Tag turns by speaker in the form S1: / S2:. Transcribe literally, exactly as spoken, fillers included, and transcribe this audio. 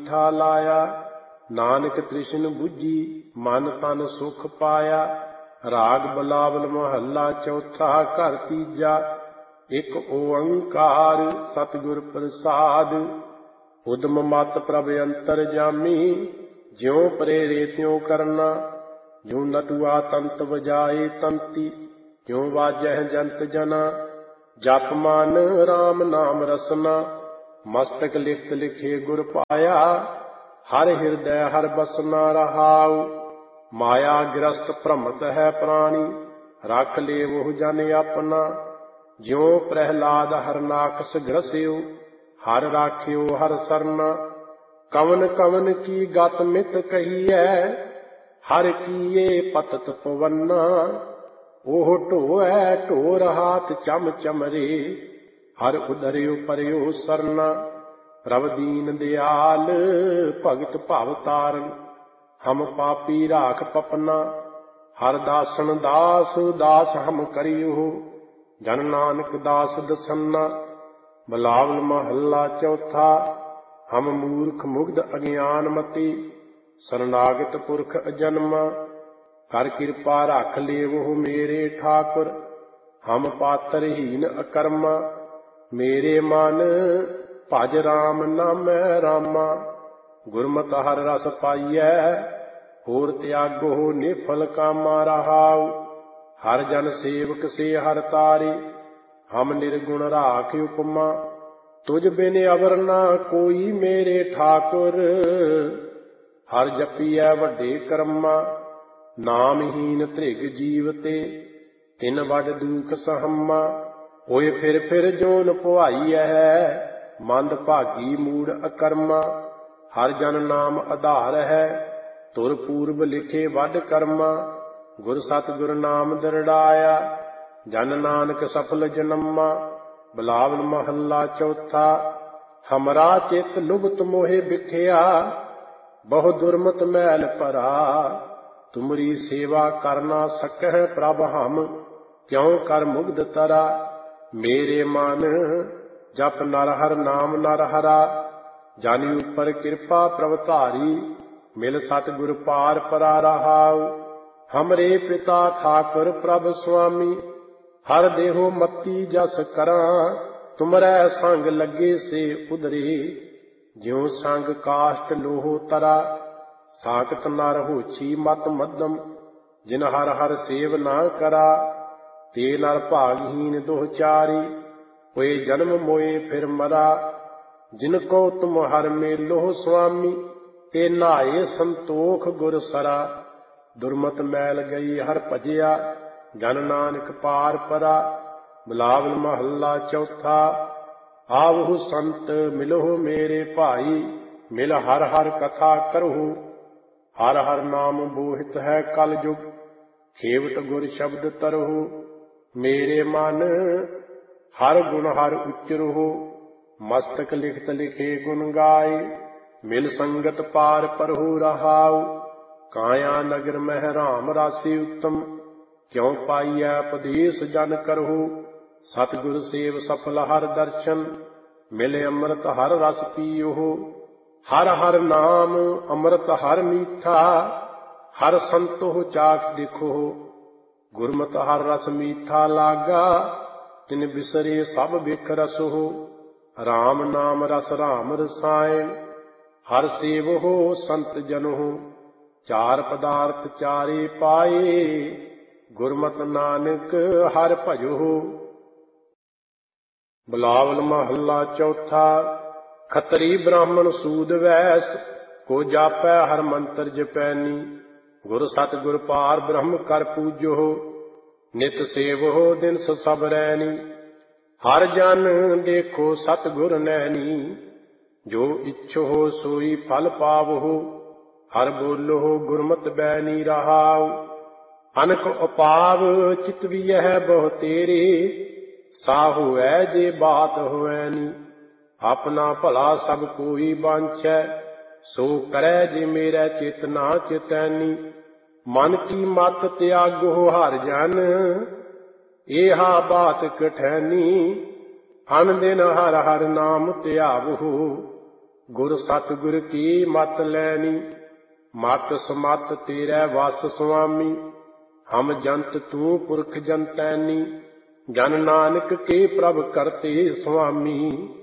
S1: मीठा लाया। नानक तृष्ण बुझी मन तन सुख पाया। राग बिलावल महला चौथा घर तीजा। एक ओंकार सतगुर प्रसाद। उदम मत प्रभ अंतर जामी। ज्यों प्रेरे त्यों करना। ज्यों नटुआ तंत बजाए तंती। ज्यों वाजह जंत जना। जप मन राम नाम रसना। मस्तक लिखत लिखे गुर पाया। हर हृदय हर बसना रहाऊ। माया गिरस्त भ्रमत है प्राणी। रख ले वो जन अपना। ज्यों प्रहलाद हरनाकस ग्रस्यो। हर राख्यो हर सरना। कवन कवन की गत मित कही है। हर कीए पतत पवन्ना। ओह ढोए ढोर हाथ चम चमरे। हर उदरियो परयो सरना। प्रभ दीन दयाल भगत भाव तारन। हम पापी राख पपना। हर दासन दास दास हम करियो। जन नानक दास दसन्ना। बिलावल महला चौथा। हम मूर्ख मुग्ध अज्ञान मति। शरणागत पुरख अजन्मा। कर कृपा रख लेवो मेरे ठाकुर। हम पातर हीन अकर्मा। मेरे मन भज राम नामै रामा। गुरमत हर रस पाइयै। होर त्यागो निफल कामा रहाऊ। हर जन सेवक से हर तारी। हम निर्गुण राख उपमा। तुझ बिन अवर ना कोई मेरे ठाकुर। हर जपिए वड्डे कर्मा। नामहीन त्रिग जीवते। तिन वड दुख सहमा। होए फिर फिर जोन पुआई है। मंद भागी मूड अकर्मा। हर जन नाम आधार है। तुर पूर्व लिखे वड कर्मा। गुर सतगुर नाम दृढ़ाया। जन नानक सफल जन्मा। बिलावल महला चौथा। हमरा चित लुभत मोहे बिखिया। बहु दुर्मत मैल परा। तुमरी सेवा करना सकह प्रभ हम। क्यों कर मुग्ध तरा। मेरे मन जप नर हर नाम नर हरा। जानि ऊपर कृपा प्रभ धारी। मिल सतगुर पार परा रहाऊ। हमरे पिता ठाकुर प्रभ स्वामी। हर देहो मती जस करा। तुमरै संग लगे से उदरे। ज्यों संग काष्ट लोहो तरा। साकत नर होछी मत मध्यम। जिन हर हर सेव ना करा। ते नर भागहीन दोहचारी। होए जन्म मोए फिर मरा। जिनको तुम हर मेलो स्वामी। ते नाए संतोख गुर सरा। दुर्मत मैल गई हर भजिया। जन नानक पार परा। बिलावल महला चौथा। आवहु संत मिलहु मेरे भाई। मिल हर हर कथा करहु। हर हर नाम बोहित है कल जुग। खेवट गुर शब्द तरहु। मेरे मन हर गुण हर उच्चरहु। मस्तक लिखत लिखे गुण गाए। मिल संगत पार परहु रहाऊ। काया नगर मह राम राशि उत्तम। क्यों पाइयै उपदेश जन करहु। सतगुर सेव सफल हर दर्शन। मिले अमृत हर रस पीओ। हर हर नाम अमृत हर मीठा। हर संतो चाख देखो। गुरमत हर रस मीठा लागा। तिन बिसरे सब बिख रसो। राम नाम रस राम रसायन। हर सेवहो संत जनहो। चार पदार्थ चारे पाए। गुरमत नानक हर भजो। बिलावल महला चौथा। खतरी ब्राह्मण सूद वैस। को जापै हर मंत्र जपैनी। गुर सतगुर पार ब्रह्म कर पूजो। नित सेवहो दिन सब रैनी। हर जन देखो सतगुर नैनी। जो इच्छो सोई फल पावो। हर बोलो गुरमत बैनी रहाऊ। अनक उपाव चितवियह बहु तेरे। साहु है जे बात होवैनी। अपना भला सब कोई बांछै। सो करे जे मेरा चेतना चेतैनी। मन की मत त्यागो हर जन। एहा बात कठैनी। अन दिन हर हर नाम त्यावो। ਗੁਰ ਸਤਿਗੁਰ ਕੀ ਮਤ ਲੈਣੀ। ਮਤ ਸਮਤ ਤੇਰੇ ਵਸ ਸੁਆਮੀ, ਹਮ ਜੰਤ ਤੂੰ ਪੁਰਖ ਜੰਤੈਨੀ। ਜਨ ਨਾਨਕ ਕੇ ਪ੍ਰਭ ਕਰਤੇ ਸੁਆਮੀ।